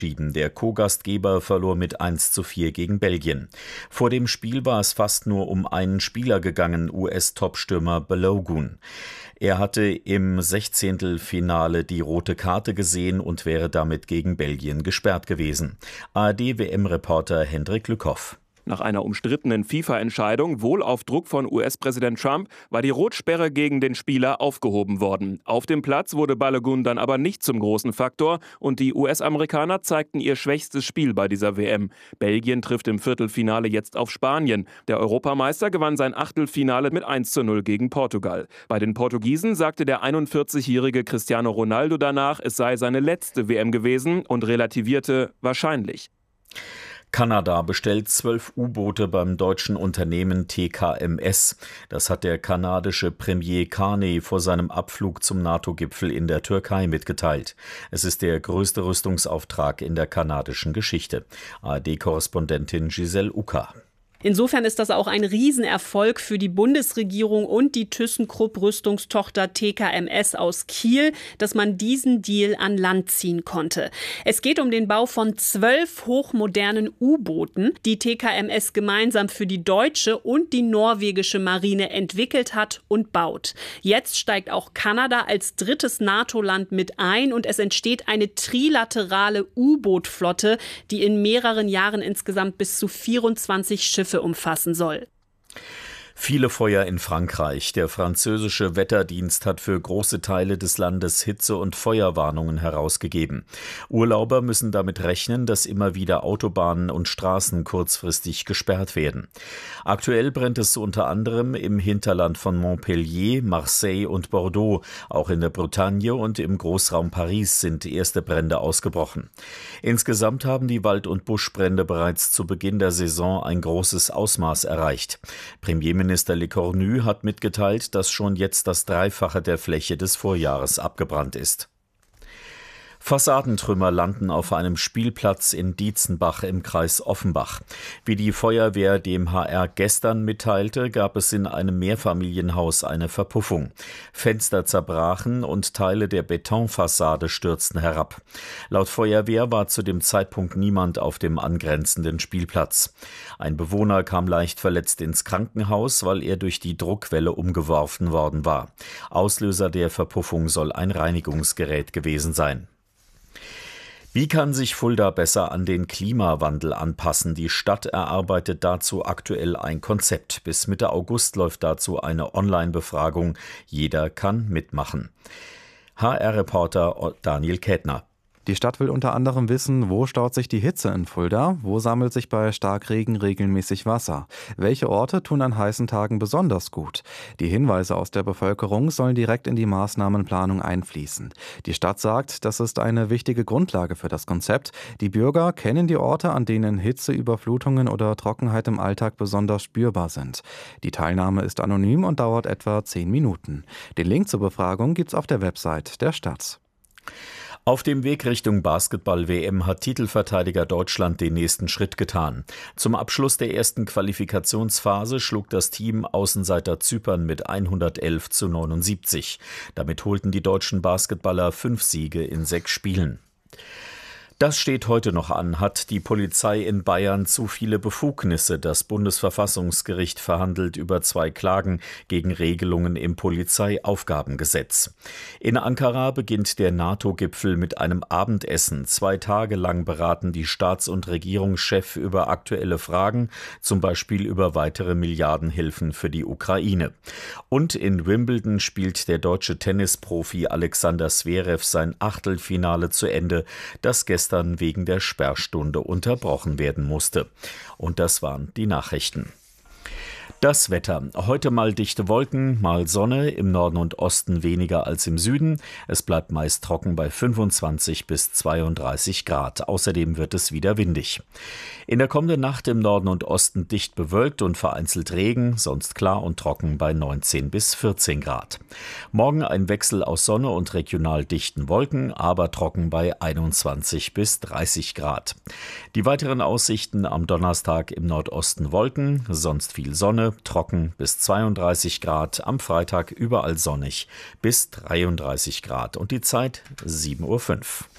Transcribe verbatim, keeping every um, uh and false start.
Der Co-Gastgeber verlor mit eins zu vier gegen Belgien. Vor dem Spiel war es fast nur um einen Spieler gegangen, U S-Topstürmer Balogun. Er hatte im Sechzehntelfinale die rote Karte gesehen und wäre damit gegen Belgien gesperrt gewesen. A R D-W M-Reporter Hendrik Lückhoff. Nach einer umstrittenen FIFA-Entscheidung, wohl auf Druck von U S-Präsident Trump, war die Rotsperre gegen den Spieler aufgehoben worden. Auf dem Platz wurde Balogun dann aber nicht zum großen Faktor und die U S-Amerikaner zeigten ihr schwächstes Spiel bei dieser W M. Belgien trifft im Viertelfinale jetzt auf Spanien. Der Europameister gewann sein Achtelfinale mit eins zu null gegen Portugal. Bei den Portugiesen sagte der einundvierzigjährige Cristiano Ronaldo danach, es sei seine letzte W M gewesen und relativierte wahrscheinlich. Kanada bestellt zwölf U-Boote beim deutschen Unternehmen T K M S. Das hat der kanadische Premier Carney vor seinem Abflug zum NATO-Gipfel in der Türkei mitgeteilt. Es ist der größte Rüstungsauftrag in der kanadischen Geschichte. A R D-Korrespondentin Giselle Ucker. Insofern ist das auch ein Riesenerfolg für die Bundesregierung und die ThyssenKrupp-Rüstungstochter T K M S aus Kiel, dass man diesen Deal an Land ziehen konnte. Es geht um den Bau von zwölf hochmodernen U-Booten, die T K M S gemeinsam für die deutsche und die norwegische Marine entwickelt hat und baut. Jetzt steigt auch Kanada als drittes NATO-Land mit ein und es entsteht eine trilaterale U-Boot-Flotte, die in mehreren Jahren insgesamt bis zu vierundzwanzig Schiffe umfassen soll. Viele Feuer in Frankreich. Der französische Wetterdienst hat für große Teile des Landes Hitze- und Feuerwarnungen herausgegeben. Urlauber müssen damit rechnen, dass immer wieder Autobahnen und Straßen kurzfristig gesperrt werden. Aktuell brennt es unter anderem im Hinterland von Montpellier, Marseille und Bordeaux. Auch in der Bretagne und im Großraum Paris sind erste Brände ausgebrochen. Insgesamt haben die Wald- und Buschbrände bereits zu Beginn der Saison ein großes Ausmaß erreicht. Premierminister Minister Lecornu hat mitgeteilt, dass schon jetzt das Dreifache der Fläche des Vorjahres abgebrannt ist. Fassadentrümmer landen auf einem Spielplatz in Dietzenbach im Kreis Offenbach. Wie die Feuerwehr dem H R gestern mitteilte, gab es in einem Mehrfamilienhaus eine Verpuffung. Fenster zerbrachen und Teile der Betonfassade stürzten herab. Laut Feuerwehr war zu dem Zeitpunkt niemand auf dem angrenzenden Spielplatz. Ein Bewohner kam leicht verletzt ins Krankenhaus, weil er durch die Druckwelle umgeworfen worden war. Auslöser der Verpuffung soll ein Reinigungsgerät gewesen sein. Wie kann sich Fulda besser an den Klimawandel anpassen? Die Stadt erarbeitet dazu aktuell ein Konzept. Bis Mitte August läuft dazu eine Online-Befragung. Jeder kann mitmachen. H R-Reporter Daniel Kätner. Die Stadt will unter anderem wissen, wo staut sich die Hitze in Fulda, wo sammelt sich bei Starkregen regelmäßig Wasser, welche Orte tun an heißen Tagen besonders gut. Die Hinweise aus der Bevölkerung sollen direkt in die Maßnahmenplanung einfließen. Die Stadt sagt, das ist eine wichtige Grundlage für das Konzept. Die Bürger kennen die Orte, an denen Hitze, Überflutungen oder Trockenheit im Alltag besonders spürbar sind. Die Teilnahme ist anonym und dauert etwa zehn Minuten. Den Link zur Befragung gibt's auf der Website der Stadt. Auf dem Weg Richtung Basketball-W M hat Titelverteidiger Deutschland den nächsten Schritt getan. Zum Abschluss der ersten Qualifikationsphase schlug das Team Außenseiter Zypern mit hundertelf zu neunundsiebzig. Damit holten die deutschen Basketballer fünf Siege in sechs Spielen. Das steht heute noch an. Hat die Polizei in Bayern zu viele Befugnisse? Das Bundesverfassungsgericht verhandelt über zwei Klagen gegen Regelungen im Polizeiaufgabengesetz. In Ankara beginnt der NATO-Gipfel mit einem Abendessen. Zwei Tage lang beraten die Staats- und Regierungschefs über aktuelle Fragen, zum Beispiel über weitere Milliardenhilfen für die Ukraine. Und in Wimbledon spielt der deutsche Tennisprofi Alexander Zverev sein Achtelfinale zu Ende, das gestern wegen der Sperrstunde unterbrochen werden musste. Und das waren die Nachrichten. Das Wetter. Heute mal dichte Wolken, mal Sonne, im Norden und Osten weniger als im Süden. Es bleibt meist trocken bei fünfundzwanzig bis zweiunddreißig Grad. Außerdem wird es wieder windig. In der kommenden Nacht im Norden und Osten dicht bewölkt und vereinzelt Regen, sonst klar und trocken bei neunzehn bis vierzehn Grad. Morgen ein Wechsel aus Sonne und regional dichten Wolken, aber trocken bei einundzwanzig bis dreißig Grad. Die weiteren Aussichten am Donnerstag im Nordosten Wolken, sonst viel Sonne, trocken bis zweiunddreißig Grad, am Freitag überall sonnig bis dreiunddreißig Grad und die Zeit sieben Uhr fünf.